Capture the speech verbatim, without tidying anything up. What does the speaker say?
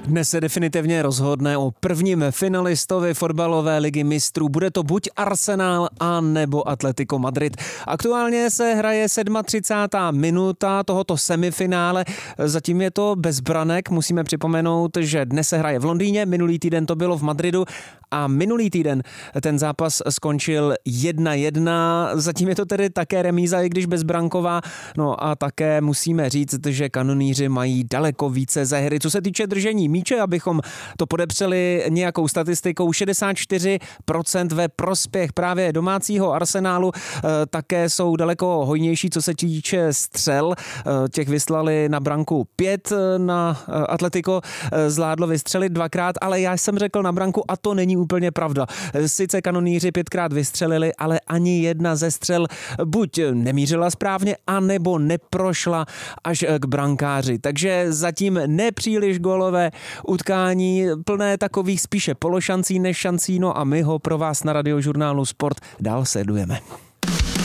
Dnes se definitivně rozhodne o prvním finalistovi fotbalové ligy mistrů. Bude to buď Arsenal, a nebo Atletico Madrid. Aktuálně se hraje třicátá sedmá minuta tohoto semifinále. Zatím je to bez branek. Musíme připomenout, že dnes se hraje v Londýně, minulý týden to bylo v Madridu a minulý týden ten zápas skončil jedna jedna. Zatím je to tedy také remíza, i když bezbranková. No a také musíme říct, že kanonýři mají daleko více ze hry. Co se týče držení míče, abychom to podepřeli nějakou statistikou, šedesát čtyři procent ve prospěch právě domácího Arsenálu, také jsou daleko hojnější, co se týče střel. Těch vyslali na branku pět, na Atletico zvládlo vystřelit dvakrát, ale já jsem řekl na branku a to není úplně pravda. Sice kanonýři pětkrát vystřelili, ale ani jedna ze střel buď nemířila správně, anebo neprošla až k brankáři. Takže zatím nepříliš gólové utkání, plné takových spíše pološancí než šancí, no a my ho pro vás na Radiožurnálu Sport dál sledujeme.